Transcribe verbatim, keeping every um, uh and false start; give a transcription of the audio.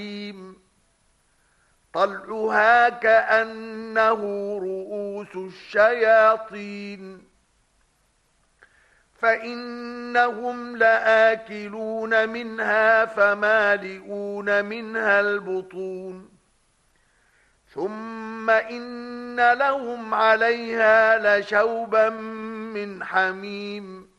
طلعها كأنه رؤوس الشياطين فإنهم لآكلون منها فمالئون منها البطون ثم إن لهم عليها لشوبا من حميم